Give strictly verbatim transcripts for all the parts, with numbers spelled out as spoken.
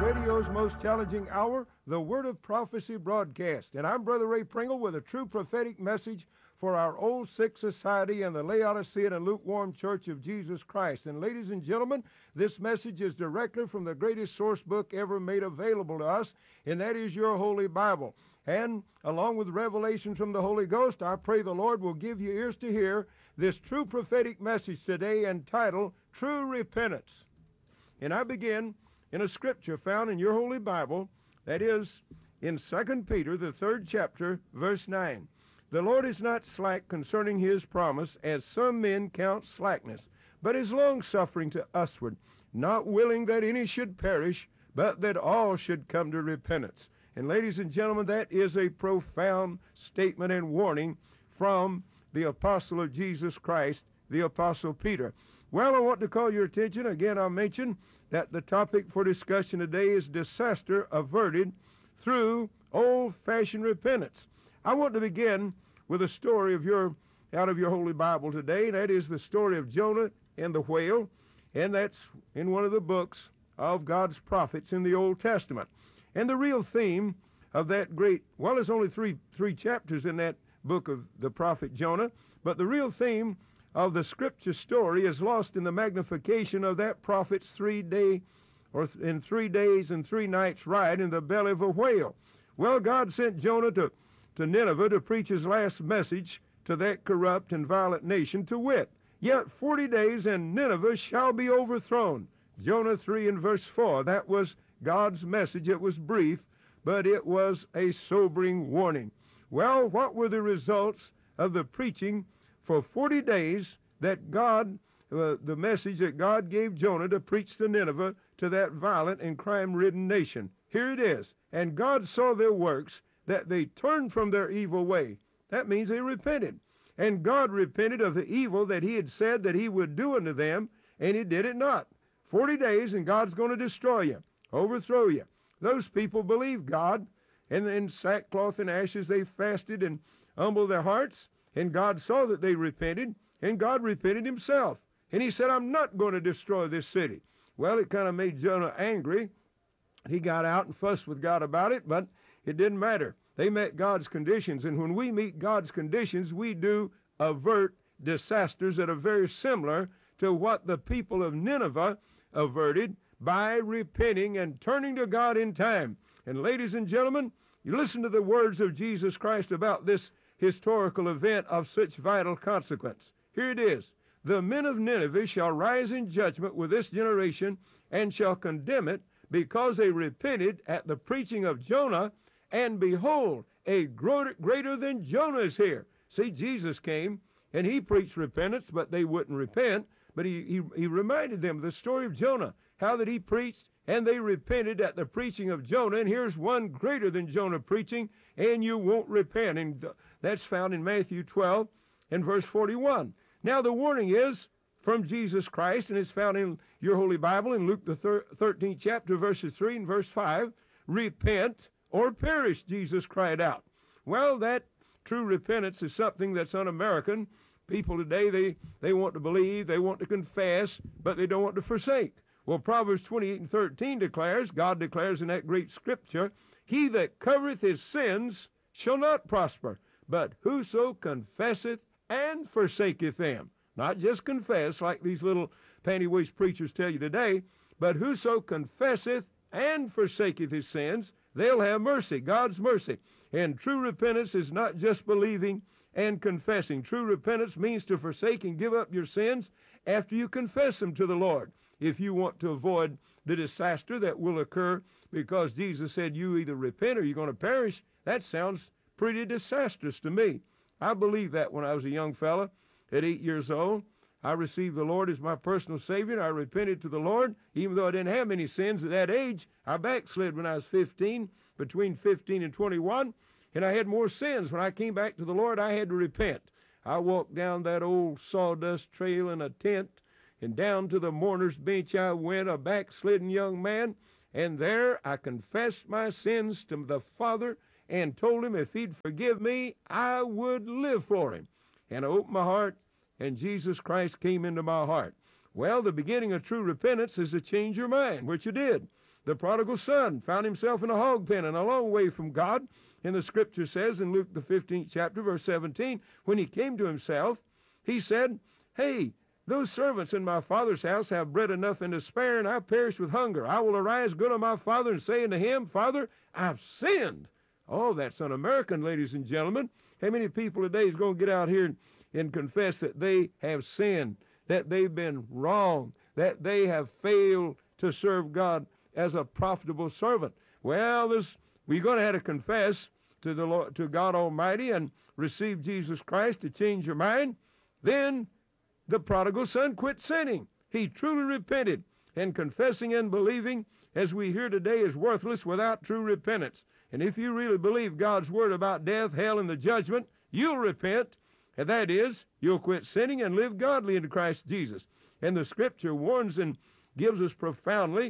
radio's most challenging hour, the Word of Prophecy broadcast. And I'm Brother Ray Pringle with a true prophetic message for our old sick society and the Laodicean and lukewarm Church of Jesus Christ. And ladies and gentlemen, this message is directly from the greatest source book ever made available to us, and that is your Holy Bible. And along with revelation from the Holy Ghost, I pray the Lord will give you ears to hear this true prophetic message today entitled True Repentance. And I begin in a scripture found in your Holy Bible, that is in Second Peter, the third chapter, verse nine. The Lord is not slack concerning his promise, as some men count slackness, but is longsuffering to usward, not willing that any should perish, but that all should come to repentance. And ladies and gentlemen, that is a profound statement and warning from the apostle of Jesus Christ, the Apostle Peter. Well, I want to call your attention, again I mentioned that the topic for discussion today is disaster averted through old-fashioned repentance. I want to begin with a story of your out of your Holy Bible today. That is the story of Jonah and the whale, and that's in one of the books of God's prophets in the Old Testament. And the real theme of that great, well, there's only three three chapters in that book of the prophet Jonah, but the real theme of the scripture story is lost in the magnification of that prophet's three-day, or in three days and three nights ride in the belly of a whale. Well, God sent Jonah to, to Nineveh to preach his last message to that corrupt and violent nation, to wit, yet forty days and Nineveh shall be overthrown. Jonah three and verse four. That was God's message. It was brief, but it was a sobering warning. Well, what were the results of the preaching for forty days that God, uh, the message that God gave Jonah to preach to Nineveh, to that violent and crime-ridden nation? Here it is. And God saw their works, that they turned from their evil way. That means they repented. And God repented of the evil that he had said that he would do unto them, and he did it not. Forty days, and God's going to destroy you, overthrow you. Those people believed God, and in sackcloth and ashes they fasted and humbled their hearts, and God saw that they repented, and God repented himself. And he said, I'm not going to destroy this city. Well, it kind of made Jonah angry. He got out and fussed with God about it, but it didn't matter. They met God's conditions, and when we meet God's conditions, we do avert disasters that are very similar to what the people of Nineveh averted by repenting and turning to God in time. And ladies and gentlemen, you listen to the words of Jesus Christ about this historical event of such vital consequence. Here it is. The men of Nineveh shall rise in judgment with this generation, and shall condemn it, because they repented at the preaching of Jonah, and behold, a greater than Jonah is here. See, Jesus came, and he preached repentance, but they wouldn't repent. But he, he, he reminded them of the story of Jonah, how that he preached, and they repented at the preaching of Jonah. And here's one greater than Jonah preaching, and you won't repent. And that's found in Matthew twelve and verse forty-one. Now the warning is from Jesus Christ, and it's found in your Holy Bible in Luke the thirteenth chapter, verses three and verse five. Repent or perish, Jesus cried out. Well, that true repentance is something that's un-American. People today, they, they want to believe, they want to confess, but they don't want to forsake. Well, Proverbs twenty-eight and thirteen declares, God declares in that great scripture, he that covereth his sins shall not prosper, but whoso confesseth and forsaketh them. Not just confess like these little panty-waist preachers tell you today, but whoso confesseth and forsaketh his sins, they'll have mercy, God's mercy. And true repentance is not just believing and confessing. True repentance means to forsake and give up your sins after you confess them to the Lord, if you want to avoid the disaster that will occur, because Jesus said you either repent or you're going to perish. That sounds pretty disastrous to me. I believed that when I was a young fella at eight years old. I received the Lord as my personal Savior. I repented to the Lord. Even though I didn't have many sins at that age, I backslid when I was fifteen, between fifteen and twenty-one, and I had more sins. When I came back to the Lord, I had to repent. I walked down that old sawdust trail in a tent, and down to the mourner's bench I went, a backslidden young man, and there I confessed my sins to the Father and told him if he'd forgive me, I would live for him. And I opened my heart, and Jesus Christ came into my heart. Well, the beginning of true repentance is to change your mind, which you did. The prodigal son found himself in a hog pen and a long way from God. And the scripture says in Luke the fifteenth chapter, verse seventeen, when he came to himself, he said, hey, those servants in my father's house have bread enough and to spare, and I perish with hunger. I will arise, go to my father, and say unto him, Father, I've sinned. Oh, that's un-American, ladies and gentlemen. How many people today is going to get out here and, and confess that they have sinned, that they've been wrong, that they have failed to serve God as a profitable servant? Well, this, we're going to have to confess to the Lord, to God Almighty, and receive Jesus Christ to change your mind. Then the prodigal son quit sinning. He truly repented, and confessing and believing, as we hear today, is worthless without true repentance. And if you really believe God's word about death, hell, and the judgment, you'll repent, and that is, you'll quit sinning and live godly in Christ Jesus. And the scripture warns and gives us profoundly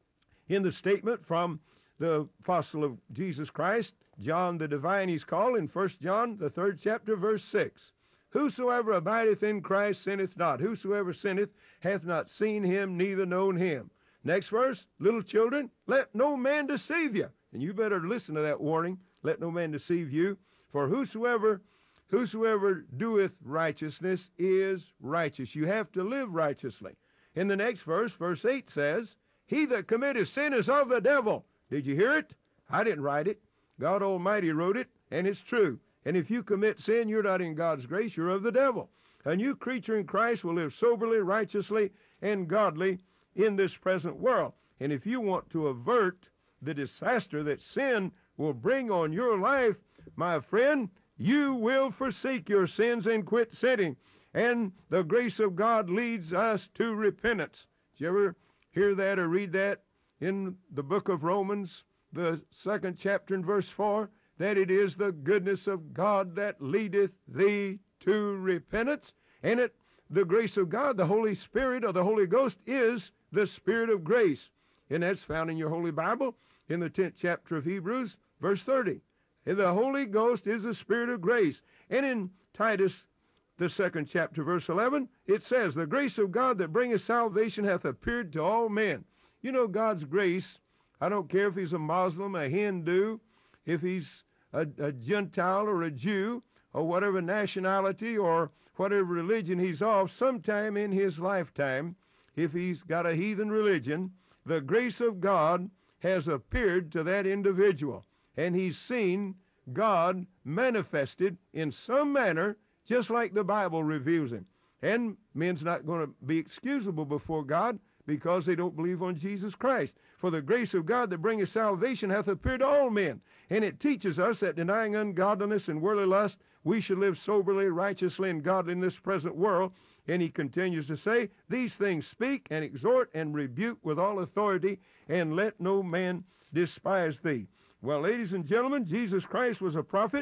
in the statement from the apostle of Jesus Christ, John the divine he's called, in First John, the third chapter, verse six. Whosoever abideth in Christ sinneth not. Whosoever sinneth hath not seen him, neither known him. Next verse, little children, let no man deceive you. And you better listen to that warning. Let no man deceive you. For whosoever, whosoever doeth righteousness is righteous. You have to live righteously. In the next verse, verse eight says, he that committeth sin is of the devil. Did you hear it? I didn't write it. God Almighty wrote it, and it's true. And if you commit sin, you're not in God's grace, you're of the devil. A new creature in Christ will live soberly, righteously, and godly in this present world. And if you want to avert the disaster that sin will bring on your life, my friend, you will forsake your sins and quit sinning. And the grace of God leads us to repentance. Did you ever hear that or read that in the book of Romans, the second chapter and verse four? That it is the goodness of God that leadeth thee to repentance. And it, the grace of God, the Holy Spirit or the Holy Ghost, is the Spirit of grace. And that's found in your Holy Bible in the tenth chapter of Hebrews, verse thirty. And the Holy Ghost is the Spirit of grace. And in Titus, the second chapter, verse eleven, it says, the grace of God that bringeth salvation hath appeared to all men. You know, God's grace, I don't care if he's a Muslim, a Hindu, if he's a, a Gentile or a Jew, or whatever nationality or whatever religion he's of, sometime in his lifetime, if he's got a heathen religion, the grace of God has appeared to that individual. And he's seen God manifested in some manner, just like the Bible reveals him. And men's not going to be excusable before God because they don't believe on Jesus Christ. For the grace of God that bringeth salvation hath appeared to all men. And it teaches us that denying ungodliness and worldly lust, we should live soberly, righteously, and godly in this present world. And he continues to say, these things speak and exhort and rebuke with all authority, and let no man despise thee. Well, ladies and gentlemen, Jesus Christ was a prophet.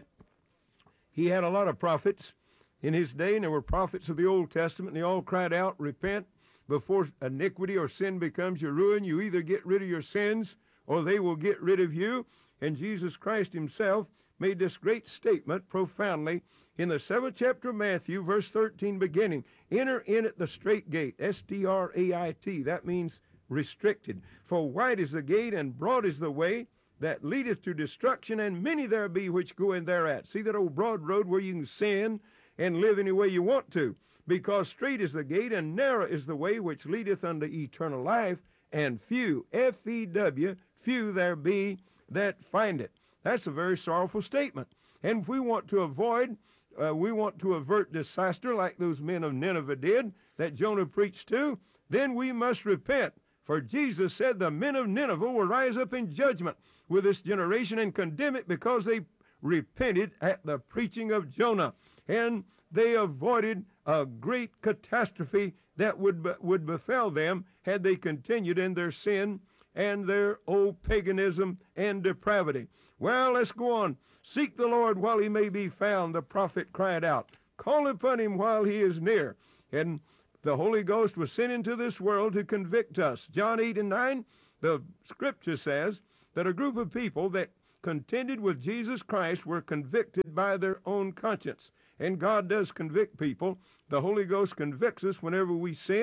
He had a lot of prophets in his day, and there were prophets of the Old Testament, and they all cried out, repent, before iniquity or sin becomes your ruin. You either get rid of your sins, or they will get rid of you. And Jesus Christ himself made this great statement profoundly in the seventh chapter of Matthew, verse thirteen, beginning, enter in at the straight gate, S T R A I T. That means restricted. For wide is the gate, and broad is the way that leadeth to destruction, and many there be which go in thereat. See that old broad road where you can sin and live any way you want to. Because straight is the gate, and narrow is the way which leadeth unto eternal life, and few, F E W, few there be that find it. That's a very sorrowful statement. And if we want to avoid, uh, we want to avert disaster like those men of Nineveh did, that Jonah preached to, then we must repent. For Jesus said the men of Nineveh will rise up in judgment with this generation and condemn it because they repented at the preaching of Jonah. And they avoided a great catastrophe that would, be, would befell them had they continued in their sin and their old paganism and depravity. Well, let's go on. Seek the Lord while he may be found, the prophet cried out. Call upon him while he is near. And the Holy Ghost was sent into this world to convict us. John eight and nine, the scripture says that a group of people that contended with Jesus Christ were convicted by their own conscience. And God does convict people. The Holy Ghost convicts us whenever we sin,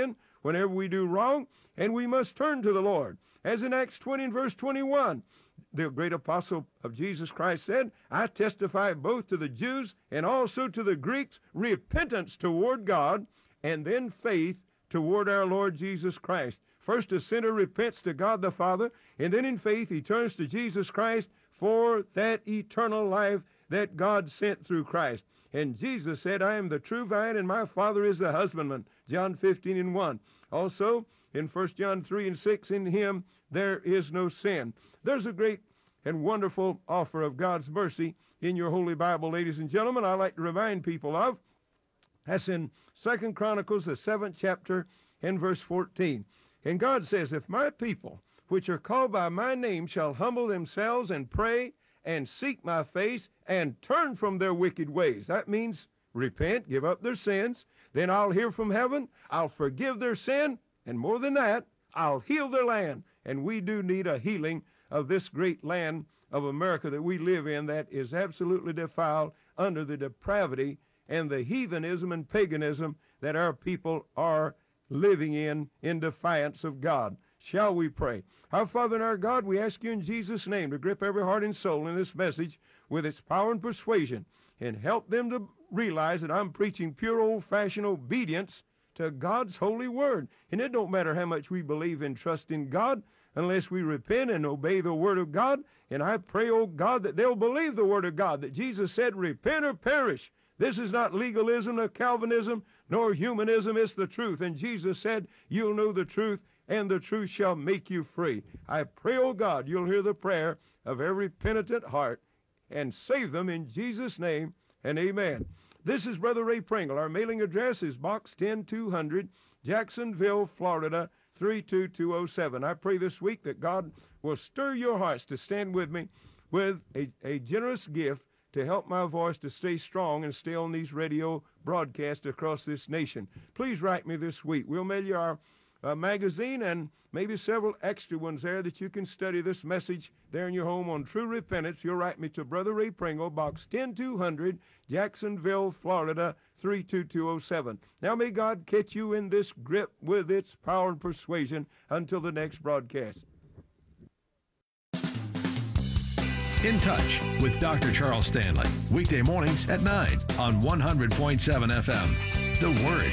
whenever we do wrong, and we must turn to the Lord. As in Acts twenty and verse twenty-one, the great apostle of Jesus Christ said, I testify both to the Jews and also to the Greeks, repentance toward God, and then faith toward our Lord Jesus Christ. First, a sinner repents to God the Father, and then in faith he turns to Jesus Christ for that eternal life that God sent through Christ. And Jesus said, I am the true vine, and my Father is the husbandman. John fifteen and one. Also, in First John three and six, in him there is no sin. There's a great and wonderful offer of God's mercy in your Holy Bible, ladies and gentlemen, I like to remind people of. That's in Second Chronicles, the seventh chapter, and verse fourteen. And God says, if my people, which are called by my name, shall humble themselves and pray and seek my face and turn from their wicked ways. That means repent, give up their sins. Then I'll hear from heaven, I'll forgive their sin, and more than that, I'll heal their land. And we do need a healing of this great land of America that we live in that is absolutely defiled under the depravity and the heathenism and paganism that our people are living in in defiance of God. Shall we pray? Our Father and our God, we ask you in Jesus' name to grip every heart and soul in this message with its power and persuasion, and help them to realize that I'm preaching pure old-fashioned obedience to God's holy word. And it don't matter how much we believe and trust in God unless we repent and obey the word of God. And I pray, oh God, that they'll believe the word of God, that Jesus said, repent or perish. This is not legalism nor Calvinism nor humanism. It's the truth. And Jesus said, you'll know the truth, and the truth shall make you free. I pray, oh God, you'll hear the prayer of every penitent heart and save them in Jesus' name, and amen. This is Brother Ray Pringle. Our mailing address is Box ten two hundred, Jacksonville, Florida, three two two oh seven. I pray this week that God will stir your hearts to stand with me with a, a generous gift to help my voice to stay strong and stay on these radio broadcasts across this nation. Please write me this week. We'll mail you our uh, magazine and maybe several extra ones there that you can study this message there in your home on true repentance. You'll write me to Brother Ray Pringle, Box ten two hundred, Jacksonville, Florida, three two two oh seven. Now may God catch you in this grip with its power and persuasion until the next broadcast. In Touch with Doctor Charles Stanley, weekday mornings at nine on one hundred point seven F M. The Word.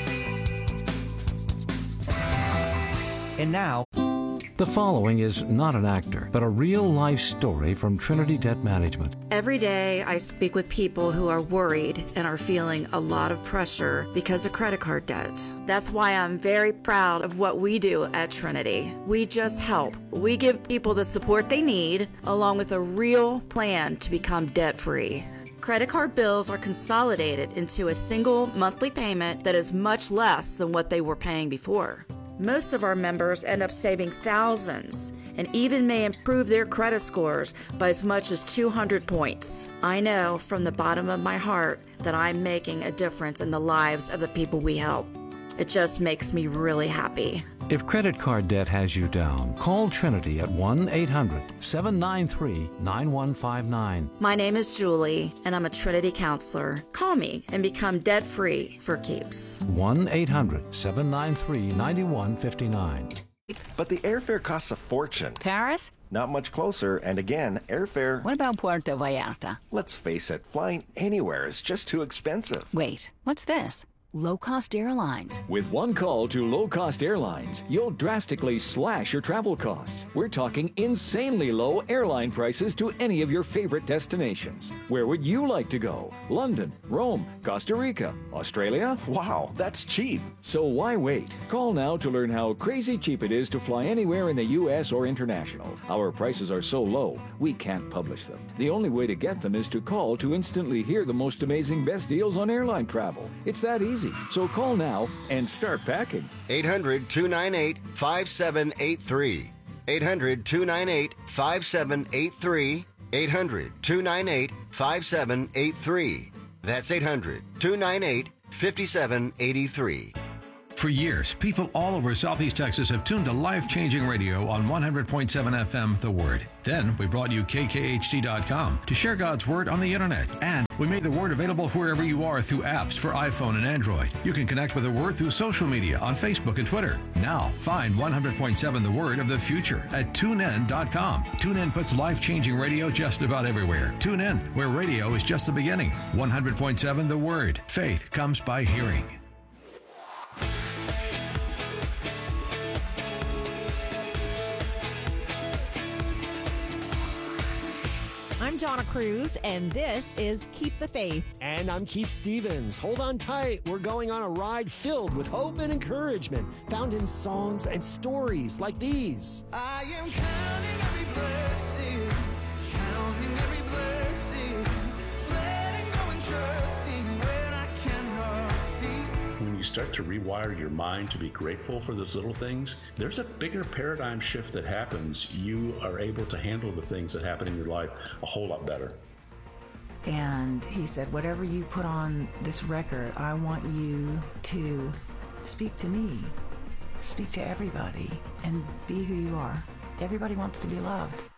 And now, the following is not an actor, but a real-life story from Trinity Debt Management. Every day, I speak with people who are worried and are feeling a lot of pressure because of credit card debt. That's why I'm very proud of what we do at Trinity. We just help. We give people the support they need, along with a real plan to become debt-free. Credit card bills are consolidated into a single monthly payment that is much less than what they were paying before. Most of our members end up saving thousands and even may improve their credit scores by as much as two hundred points. I know from the bottom of my heart that I'm making a difference in the lives of the people we help. It just makes me really happy. If credit card debt has you down, call Trinity at one eight hundred, seven nine three, nine one five nine. My name is Julie, and I'm a Trinity counselor. Call me and become debt-free for keeps. one eight hundred, seven nine three, nine one five nine. But the airfare costs a fortune. Paris? Not much closer, and again, airfare... What about Puerto Vallarta? Let's face it, flying anywhere is just too expensive. Wait, what's this? Low-cost airlines. With one call to low-cost airlines, you'll drastically slash your travel costs. We're talking insanely low airline prices to any of your favorite destinations. Where would you like to go? London, Rome, Costa Rica, Australia? Wow, that's cheap. So why wait? Call now to learn how crazy cheap it is to fly anywhere in the U S or international. Our prices are so low, we can't publish them. The only way to get them is to call to instantly hear the most amazing best deals on airline travel. It's that easy. So call now and start packing. eight hundred, two nine eight, five seven eight three. eight hundred, two nine eight, five seven eight three. eight hundred, two nine eight, five seven eight three. That's eight hundred, two nine eight, five seven eight three. For years, people all over Southeast Texas have tuned to life-changing radio on one hundred point seven F M, The Word. Then we brought you K K H T dot com to share God's Word on the internet. And we made the Word available wherever you are through apps for iPhone and Android. You can connect with the Word through social media on Facebook and Twitter. Now, find one hundred point seven The Word of the future at tune in dot com. TuneIn puts life-changing radio just about everywhere. Tune in, where radio is just the beginning. one hundred point seven The Word. Faith comes by hearing. I'm Donna Cruz, and this is Keep the Faith. And I'm Keith Stevens. Hold on tight. We're going on a ride filled with hope and encouragement, found in songs and stories like these. I am counting every blessing, counting every blessing, letting go and trusting when I cannot see. When you start to rewire your mind to be grateful for those little things, there's a bigger paradigm shift that happens. You are able to handle the things that happen in your life a whole lot better. And he said, whatever you put on this record, I want you to speak to me, speak to everybody, and be who you are. Everybody wants to be loved.